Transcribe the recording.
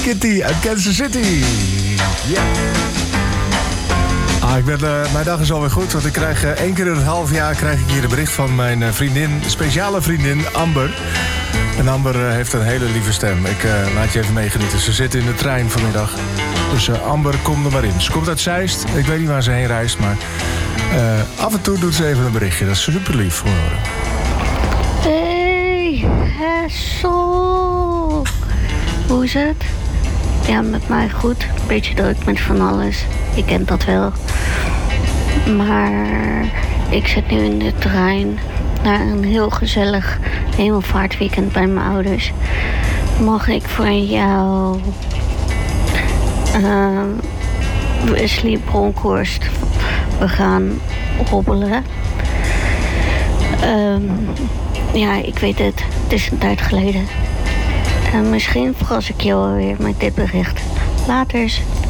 Kitty uit Kansas City. Ja. Mijn dag is alweer goed, want ik krijg 1 keer in het half jaar krijg ik hier een bericht van mijn vriendin, speciale vriendin Amber. En Amber heeft een hele lieve stem. Ik laat je even meegenieten. Ze zit in de trein vanmiddag. Dus Amber, kom er maar in. Ze komt uit Zeist. Ik weet niet waar ze heen reist, maar af en toe doet ze even een berichtje. Dat is super lief voor haar. Hey, Hessel. Hoe is het? Ja, met mij goed. Beetje druk met van alles. Je kent dat wel. Maar ik zit nu in de trein naar een heel gezellig hemelvaartweekend bij mijn ouders. Mag ik voor jou Wesley Bronkhorst? We gaan hobbelen. Ja, ik weet het. Het is een tijd geleden. Misschien verras ik jou alweer met dit bericht. Laters.